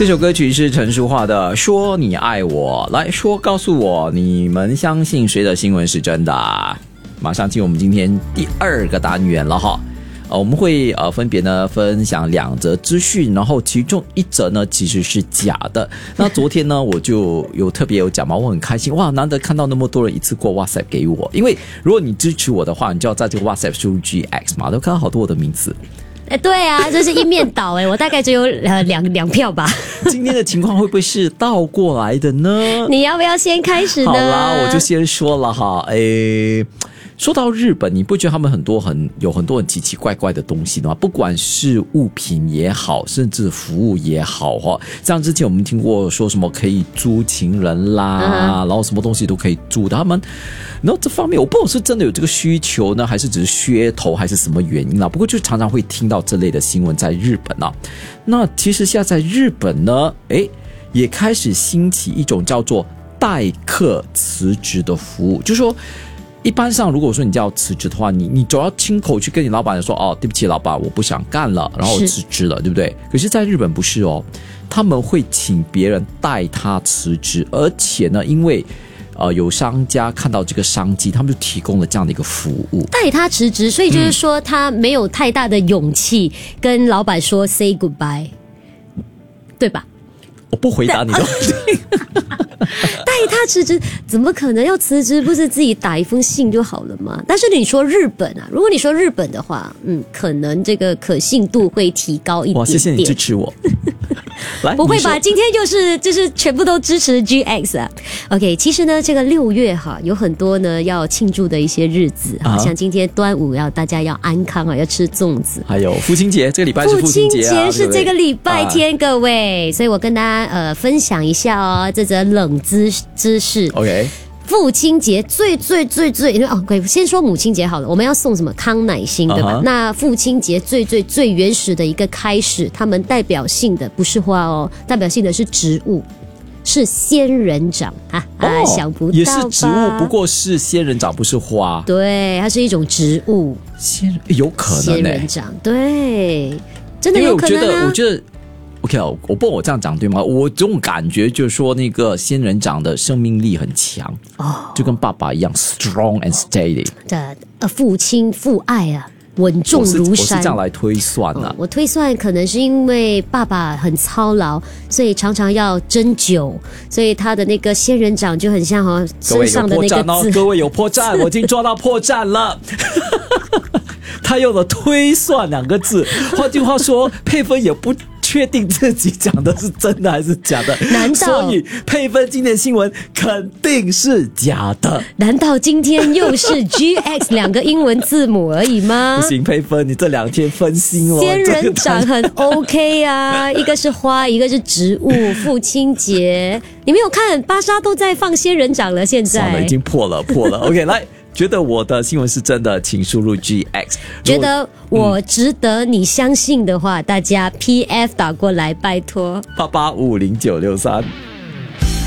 这首歌曲是陈淑桦的《说你爱我》，来说告诉我，你们相信谁的新闻是真的？马上进入我们今天第2个单元了哈。我们会分别呢分享2则资讯，然后其中1则呢其实是假的。那昨天呢我就特别讲嘛，我很开心哇，难得看到那么多人一次过 WhatsApp 给我，因为如果你支持我的话，你就要在这个 WhatsApp 输入 GX 嘛，都看到好多我的名字。 对啊，这是一面倒我大概只有两票吧。 今天的情况会不会是倒过来的呢？ 你要不要先开始呢？ 好啦，我就先说了哈。说到日本，你不觉得他们有很多很奇奇怪怪的东西吗？不管是物品也好，甚至服务也好哈。像之前我们听过说什么可以租情人啦，然后什么东西都可以租的，他们。然后这方面我不懂是真的有这个需求呢，还是只是噱头，还是什么原因啦？不过就常常会听到这类的新闻在日本啊。那其实现在在日本呢，也开始兴起一种叫做代客辞职的服务，就是说。一般上，如果说你要辞职的话，你总要亲口去跟你老板说，哦，对不起，老板，我不想干了，然后辞职了，对不对？可是，在日本不是哦，他们会请别人代他辞职，而且呢，因为有商家看到这个商机，他们就提供了这样的一个服务， 代他辞职，所以就是说他没有太大的勇气跟老板说 say goodbye， 对吧？ 我不回答你的问题。 代他辞职怎么可能？要辞职不是自己打一封信就好了吗？但是你说日本啊，如果你说日本的话，可能这个可信度会提高一点点。 哇，谢谢你支持我。来， 不会吧？今天就是全部都支持 GX 啊。OK， 其实呢，这个6月哈有很多呢要庆祝的一些日子，像今天端午大家要安康啊，要吃粽子。 还有父亲节，这个礼拜是父亲节啊， 父亲节是这个礼拜天，各位，所以我跟大家分享一下哦，这则冷知识。 OK。 父亲节最先说母亲节好了，我们要送什么康乃馨对吧？那父亲节最原始的一个开始，他们代表性的不是花哦，代表性的是植物，是仙人掌想不到吧？ 也是植物，不过是仙人掌，不是花。 对，它是一种植物， 有可能仙人掌，对，真的有可能啊。 因为我觉得。OK， 我不知道我这样讲对吗？我这种感觉就是说，那个仙人掌的生命力很强就跟爸爸一样 strong and steady。 父亲父爱啊，稳重如山。 我是这样来推算的。 我推算可能是因为爸爸很操劳，所以常常要针灸，所以他的那个仙人掌就很像身上的那个字。 各位有破绽，我已经抓到破绽了。他用了推算2个字，换句话说，佩芬也不确定自己讲的是真的还是假的， 难道所以佩芬今天新闻肯定是假的？ 难道今天又是 GX 2个英文字母而已吗？ 不行，佩芬，你这2天分心了。 仙人掌很 OK 啊，一个是花，一个是植物。父亲节，你没有看巴莎都在放仙人掌了，现在算了，已经破了。OK， 来。觉得我的新闻是真的，请输入 GX。 觉得我值得你相信的话，大家 PF 打过来，拜托。 88550963。